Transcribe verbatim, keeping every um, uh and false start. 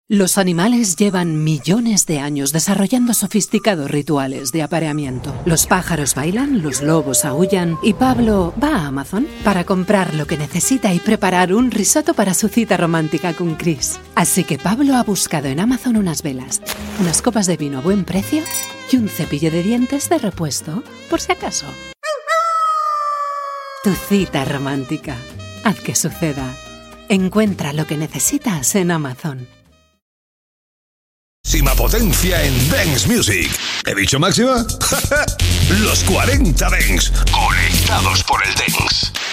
Los animales llevan millones de años desarrollando sofisticados rituales de apareamiento. Los pájaros bailan, los lobos aúllan y Pablo va a Amazon para comprar lo que necesita y preparar un risotto para su cita romántica con Chris. Así que Pablo ha buscado en Amazon unas velas, unas copas de vino a buen precio y un cepillo de dientes de repuesto, por si acaso. Tu cita romántica. Haz que suceda. Encuentra lo que necesitas en Amazon. Máxima potencia en Dance Music. ¿He dicho máxima? Los cuarenta Dance, conectados por el Dance.